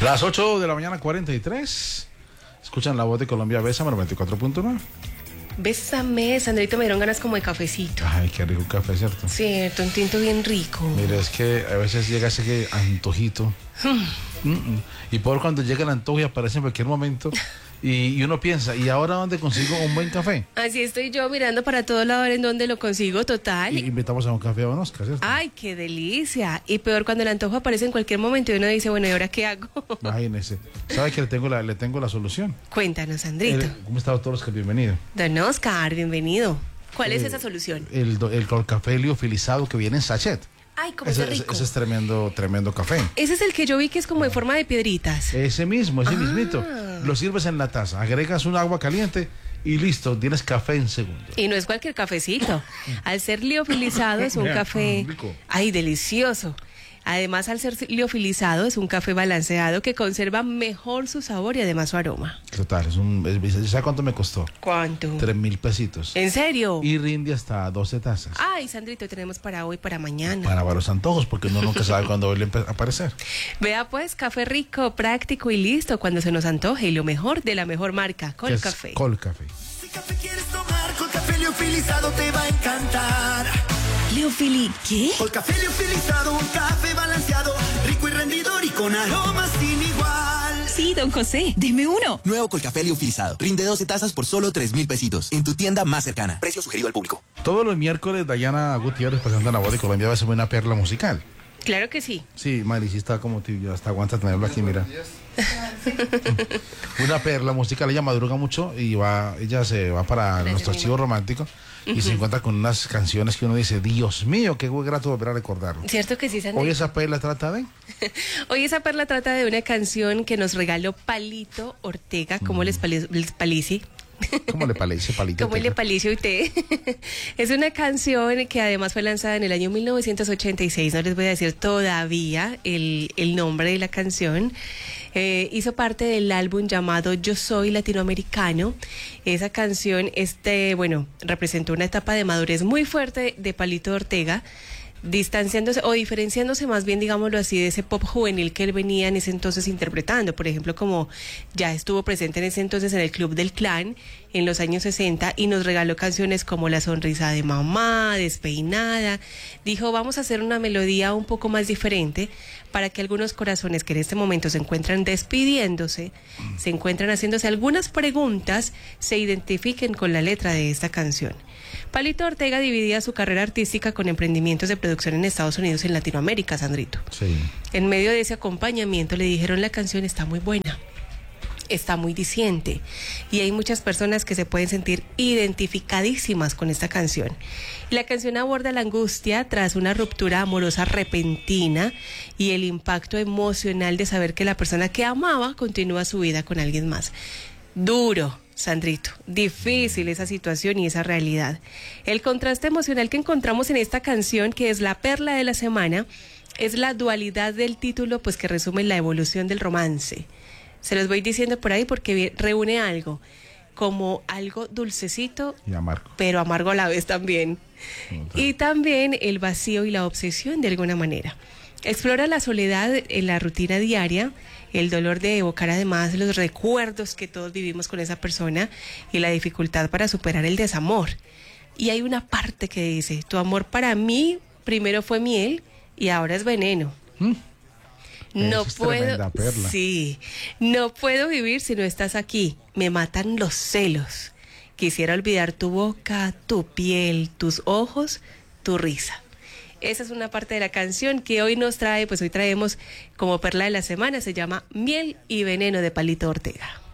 Las 8 de la mañana, 43. Escuchan La Voz de Colombia, Bésame, 94.9. Bésame, Sandrito, me dieron ganas como de cafecito. Ay, qué rico café, ¿cierto? Cierto, un tinto bien rico. Mira, es que a veces llega ese antojito. Y por cuando llega el antojo y aparece en cualquier momento. Y uno piensa, ¿y ahora dónde consigo un buen café? Así estoy yo mirando para todo lado a ver en dónde lo consigo, total. Y invitamos a un café a Don Oscar, ¿cierto? Ay, qué delicia. Y peor cuando el antojo aparece en cualquier momento y uno dice, bueno, ¿y ahora qué hago? Imagínese. ¿Sabe que le tengo la solución? Cuéntanos, Sandrito. ¿Cómo está, doctor Oscar? Bienvenido. Don Oscar, bienvenido. ¿Cuál es esa solución? El café liofilizado que viene en sachet. Ay, cómo es rico. Ese es tremendo café. Ese es el que yo vi que es como de forma de piedritas. Ese mismito. Lo sirves en la taza, agregas un agua caliente y listo, tienes café en segundos. Y no es cualquier cafecito. Al ser liofilizado es un café... rico. Ay, delicioso. Además, al ser liofilizado es un café balanceado que conserva mejor su sabor y además su aroma. Total, ¿sabe cuánto me costó? ¿Cuánto? 3.000 pesitos. ¿En serio? Y rinde hasta 12 tazas. Ay, Sandrito, tenemos para hoy, para mañana. Para varios antojos, porque uno nunca sabe cuándo vuelve a aparecer. Vea pues, café rico, práctico y listo cuando se nos antoje. Y lo mejor de la mejor marca, Colcafé. Colcafé. Si café quieres tomar, Colcafé liofilizado te va a encantar. ¿Liofili qué? Colcafé liofilizado, un café balanceado, rico y rendidor y con aromas sin igual. Sí, don José, deme uno. Nuevo Colcafé liofilizado. Rinde 12 tazas por solo 3.000 pesitos. En tu tienda más cercana. Precio sugerido al público. Todos los miércoles, Dayana Gutiérrez presenta La Voz de Colombia, va a ser una perla musical. Claro que sí. Sí, Mari, sí está como tibio, hasta aguanta tenerlo aquí, mira. Una perla musical, ella madruga mucho y ella se va para nuestro archivo romántico y se encuentra con unas canciones que uno dice, Dios mío, qué grato volver a recordarlo. ¿Cierto que sí, Sandrito? Hoy esa perla trata de... Hoy esa perla trata de una canción que nos regaló Palito Ortega, como les palici. ¿Cómo le parece, Palito? Como le palicio y té. Es una canción que además fue lanzada en el año 1986. No les voy a decir todavía el nombre de la canción. Hizo parte del álbum llamado Yo Soy Latinoamericano. Esa canción, representó una etapa de madurez muy fuerte de Palito Ortega, distanciándose o diferenciándose más bien, digámoslo así, de ese pop juvenil que él venía en ese entonces interpretando. Por ejemplo, como ya estuvo presente en ese entonces en el Club del Clan en los años 60 y nos regaló canciones como La Sonrisa de Mamá, Despeinada. Dijo, vamos a hacer una melodía un poco más diferente para que algunos corazones que en este momento se encuentran despidiéndose, se encuentran haciéndose algunas preguntas, se identifiquen con la letra de esta canción. Palito Ortega dividía su carrera artística con emprendimientos de producción en Estados Unidos y en Latinoamérica, Sandrito. Sí. En medio de ese acompañamiento le dijeron, la canción está muy buena, está muy diciente, y hay muchas personas que se pueden sentir identificadísimas con esta canción. La canción aborda la angustia tras una ruptura amorosa repentina y el impacto emocional de saber que la persona que amaba continúa su vida con alguien más. Duro, Sandrito, difícil esa situación y esa realidad. El contraste emocional que encontramos en esta canción, que es la perla de la semana, es la dualidad del título, pues que resume la evolución del romance. Se los voy diciendo por ahí porque reúne algo, como algo dulcecito Y amargo. pero amargo a la vez también. Y también el vacío y la obsesión de alguna manera. Explora la soledad en la rutina diaria, el dolor de evocar además los recuerdos que todos vivimos con esa persona y la dificultad para superar el desamor. Y hay una parte que dice, tu amor para mí primero fue miel y ahora es veneno. No puedo, sí, no puedo vivir si no estás aquí. Me matan los celos. Quisiera olvidar tu boca, tu piel, tus ojos, tu risa. Esa es una parte de la canción que hoy nos trae, pues hoy traemos como perla de la semana, se llama Miel y Veneno de Palito Ortega.